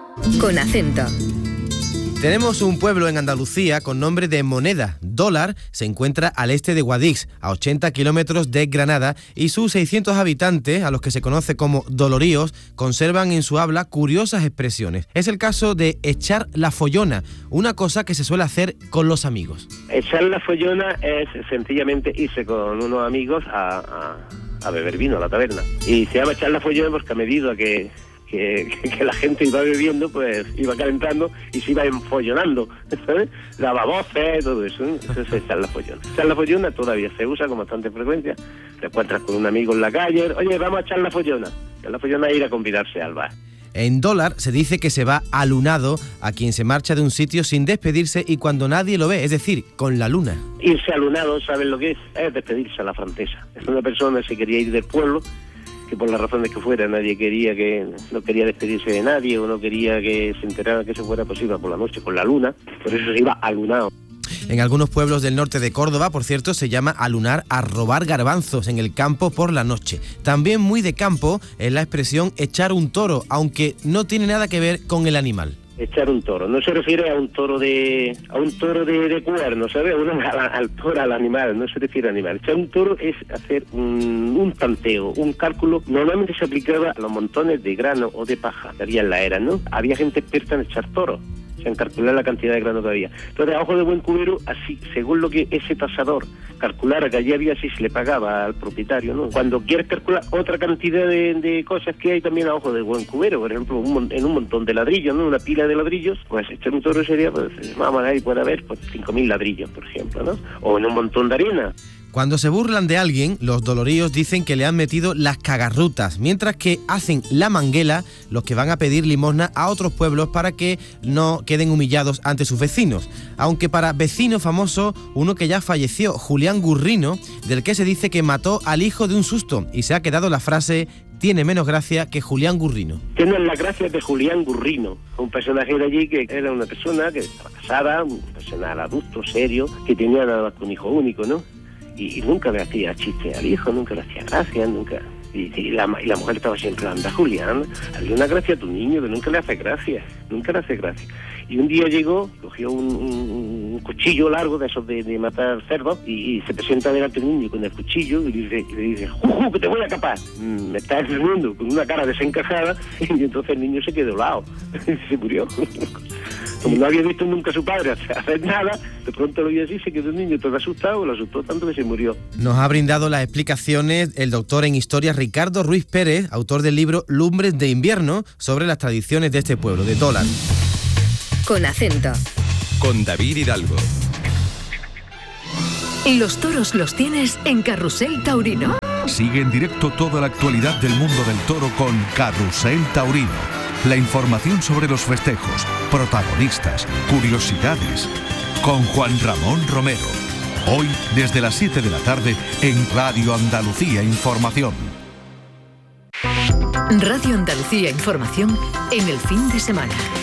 con acento. Tenemos un pueblo en Andalucía con nombre de Moneda. Dólar se encuentra al este de Guadix, a 80 kilómetros de Granada, y sus 600 habitantes, a los que se conoce como doloríos, conservan en su habla curiosas expresiones. Es el caso de echar la follona, una cosa que se suele hacer con los amigos. Echar la follona es sencillamente irse con unos amigos a beber vino a la taberna. Y se llama echar la follona porque a medida que la gente iba bebiendo, pues iba calentando y se iba enfollonando, ¿sabes? Daba voces, todo eso, ¿eh? Eso es echar la follona. Echar la follona todavía se usa con bastante frecuencia. Te encuentras con un amigo en la calle, oye, vamos a echar la follona. Echar la follona es ir a convidarse al bar. En dólar se dice que se va alunado a quien se marcha de un sitio sin despedirse y cuando nadie lo ve, es decir, con la luna. Irse alunado, ¿sabes lo que es? Es despedirse a la francesa. Es una persona que se quería ir del pueblo, que por las razones que fuera no quería despedirse de nadie o no quería que se enterara que se fuera, pues iba por la noche con la luna, por eso se iba alunado. En algunos pueblos del norte de Córdoba, por cierto, se llama alunar a robar garbanzos en el campo por la noche. También muy de campo es la expresión echar un toro, aunque no tiene nada que ver con el animal. Echar un toro, no se refiere a un toro de cuerno, ¿sabes? Al toro, al animal, no se refiere al animal. Echar un toro es hacer un tanteo, un cálculo. Normalmente se aplicaba a los montones de grano o de paja que había en la era, ¿no? Había gente experta en echar toros, en calcular la cantidad de grano que había. Entonces, a ojo de buen cubero, así, según lo que ese tasador calculara que allí había, así se le pagaba al propietario, ¿no? Cuando quieres calcular otra cantidad de cosas que hay también a ojo de buen cubero, por ejemplo, en un montón de ladrillos, ¿no? Una pila de ladrillos, pues echar un toro sería, pues, vamos a ver, puede haber, pues, 5.000 ladrillos, por ejemplo, ¿no? O en un montón de arena. Cuando se burlan de alguien, los doloríos dicen que le han metido las cagarrutas, mientras que hacen la manguela los que van a pedir limosna a otros pueblos para que no queden humillados ante sus vecinos. Aunque para vecino famoso, uno que ya falleció, Julián Gurrino, del que se dice que mató al hijo de un susto, y se ha quedado la frase: tiene menos gracia que Julián Gurrino. Tiene la gracia de Julián Gurrino, un personaje de allí que era una persona que estaba casada, un personal adulto, serio, que tenía nada más que un hijo único, ¿no? Y nunca le hacía chiste al hijo, nunca le hacía gracia, nunca. Y la mujer estaba siempre, anda Julián, hazle una gracia a tu niño, que nunca le hace gracia, nunca le hace gracia. Y un día llegó, cogió un cuchillo largo de esos de matar cerdos y se presenta delante del niño con el cuchillo y le dice, ¡Juju, que te voy a capar! Me estás riendo, con una cara desencajada, y entonces el niño se quedó helado, se murió. Como no había visto nunca a su padre hacer nada, de pronto lo vio así, se quedó el niño todo asustado, lo asustó tanto que se murió. Nos ha brindado las explicaciones el doctor en Historia Ricardo Ruiz Pérez, autor del libro Lumbres de invierno, sobre las tradiciones de este pueblo, de Dólar. Con acento. Con David Hidalgo. ¿Los toros los tienes en Carrusel Taurino? Sigue en directo toda la actualidad del mundo del toro con Carrusel Taurino. La información sobre los festejos, protagonistas, curiosidades. Con Juan Ramón Romero. Hoy, desde las 7 de la tarde, en Radio Andalucía Información. Radio Andalucía Información en el fin de semana.